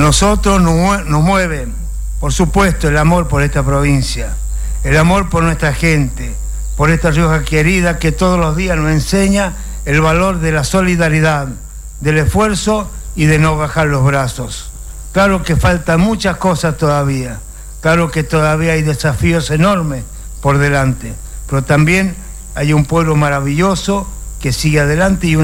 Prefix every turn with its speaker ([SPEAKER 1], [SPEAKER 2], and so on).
[SPEAKER 1] nosotros nos mueve, por supuesto, el amor por esta provincia, el amor por nuestra gente, por esta Rioja querida que todos los días nos enseña el valor de la solidaridad, del esfuerzo y de no bajar los brazos. Claro que faltan muchas cosas todavía, claro que todavía hay desafíos enormes por delante, pero también hay un pueblo maravilloso que sigue adelante y